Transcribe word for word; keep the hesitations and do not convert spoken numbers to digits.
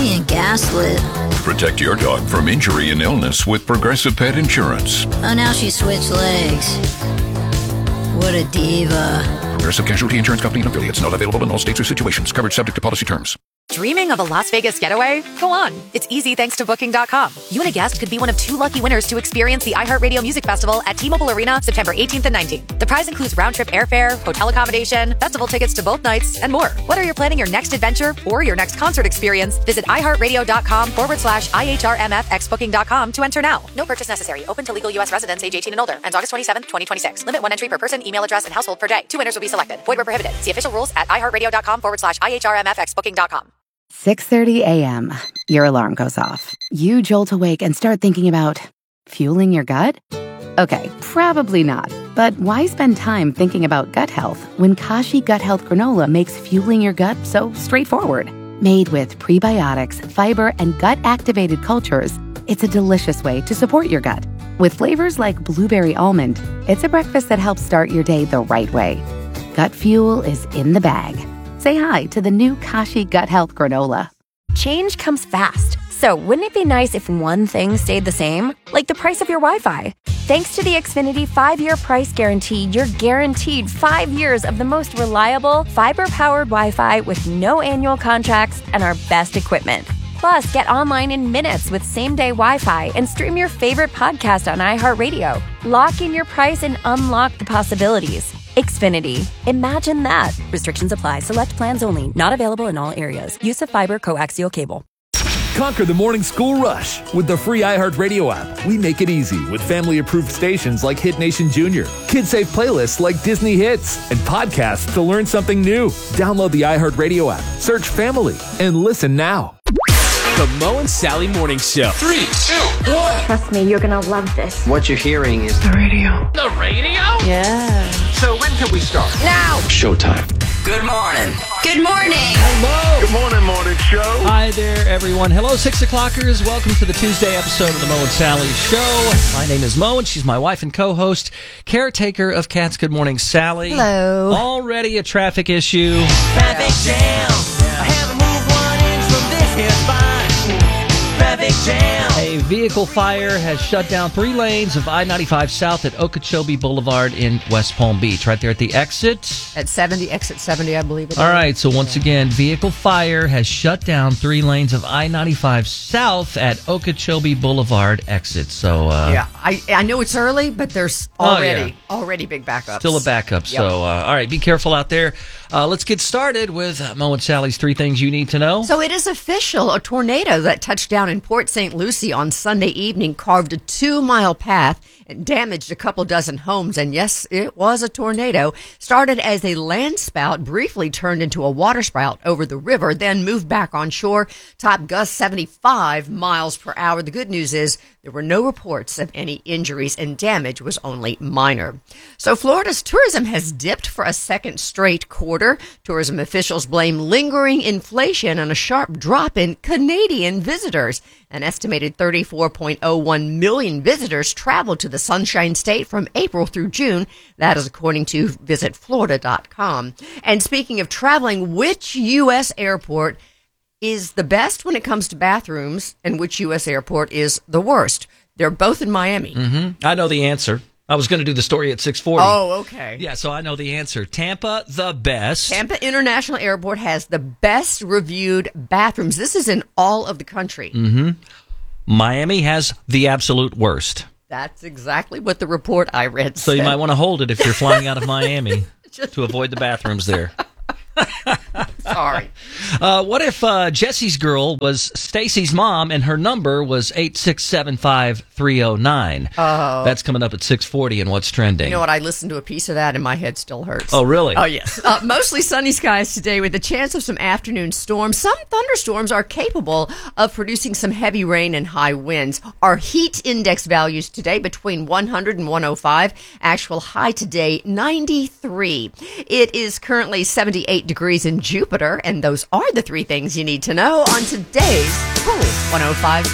being gaslit. Protect your dog from injury and illness with Progressive Pet Insurance. Oh, now she switched legs. What a diva. Progressive Casualty Insurance Company and affiliates. Not available in all states or situations. Coverage subject to policy terms. Dreaming of a Las Vegas getaway? Go on. It's easy thanks to Booking dot com. You and a guest could be one of two lucky winners to experience the iHeartRadio Music Festival at T-Mobile Arena September eighteenth and nineteenth. The prize includes round-trip airfare, hotel accommodation, festival tickets to both nights, and more. Whether you're planning your next adventure or your next concert experience, visit iHeartRadio.com forward slash IHRMFX Booking dot com to enter now. No purchase necessary. Open to legal U S residents age eighteen and older. Ends August twenty-seventh, twenty twenty-six. Limit one entry per person, email address, and household per day. Two winners will be selected. Void where prohibited. See official rules at iHeartRadio.com forward slash IHRMFX Booking dot com. six thirty a.m. Your alarm goes off. You jolt awake and start thinking about fueling your gut? Okay, probably not. But why spend time thinking about gut health when Kashi Gut Health Granola makes fueling your gut so straightforward? Made with prebiotics, fiber, and gut-activated cultures, it's a delicious way to support your gut. With flavors like blueberry almond, it's a breakfast that helps start your day the right way. Gut fuel is in the bag. Say hi to the new Kashi Gut Health Granola. Change comes fast, so wouldn't it be nice if one thing stayed the same? Like the price of your Wi-Fi. Thanks to the Xfinity five-year price guarantee, you're guaranteed five years of the most reliable, fiber-powered Wi-Fi with no annual contracts and our best equipment. Plus, get online in minutes with same-day Wi-Fi and stream your favorite podcast on iHeartRadio. Lock in your price and unlock the possibilities. Xfinity. Imagine that. Restrictions apply. Select plans only. Not available in all areas. Use of fiber coaxial cable. Conquer the morning school rush with the free iHeartRadio app. We make it easy with family-approved stations like Hit Nation Junior, kid-safe playlists like Disney Hits, and podcasts to learn something new. Download the iHeartRadio app, search Family, and listen now. The Mo and Sally Morning Show. Three, two, one. Trust me, you're gonna love this. What you're hearing is the radio. The radio? Yeah. So when can we start? Now. Showtime. Good morning. Good morning. Hello. Good morning, morning show. Hi there, everyone. Hello, six o'clockers. Welcome to the Tuesday episode of the Mo and Sally Show. My name is Mo, and she's my wife and co-host, caretaker of Cats. Good morning, Sally. Hello. Already a traffic issue. Traffic jam. I haven't moved one inch from this here spot. Traffic jam. A vehicle fire has shut down three lanes of I ninety-five South at Okeechobee Boulevard in West Palm Beach, right there at the exit. At seventy, exit seventy, I believe it is. All right, so once again, vehicle fire has shut down three lanes of I ninety-five South at Okeechobee Boulevard exit. So uh, yeah, I I know it's early, but there's already oh, yeah. already big backups. Still a backup. Yep. So uh, all right, be careful out there. Uh, let's get started with uh, Mo and Sally's three things you need to know. So it is official. A tornado that touched down in Port Saint Lucie on Sunday evening carved a two-mile path and damaged a couple dozen homes. And yes, it was a tornado. Started as a land spout, briefly turned into a water spout over the river, then moved back on shore. Top gust seventy-five miles per hour. The good news is there were no reports of any injuries and damage was only minor. So Florida's tourism has dipped for a second straight quarter. Tourism officials blame lingering inflation and a sharp drop in Canadian visitors. An estimated thirty-four point oh one million visitors traveled to the Sunshine State from April through June. That is according to visit florida dot com. And speaking of traveling, which U S airport is the best when it comes to bathrooms and which U S airport is the worst? They're both in Miami. Mm-hmm. I know the answer. I was going to do the story at six forty. Oh, okay. Yeah, so I know the answer. Tampa, the best. Tampa International Airport has the best reviewed bathrooms. This is in all of the country. Mm-hmm. Miami has the absolute worst. That's exactly what the report I read So said. you might want to hold it if you're flying out of Miami to avoid the bathrooms there. Sorry. Uh, what if uh, Jesse's girl was Stacy's mom and her number was eight six seven five three oh nine? Oh. That's coming up at six forty and What's Trending. You know what? I listened to a piece of that and my head still hurts. Oh, really? Oh, yes. Uh, mostly sunny skies today with a chance of some afternoon storms. Some thunderstorms are capable of producing some heavy rain and high winds. Our heat index values today between one hundred and one oh five. Actual high today, ninety-three. It is currently seventy-eight degrees in Jupiter, and those are the three things you need to know on today's Cool one oh five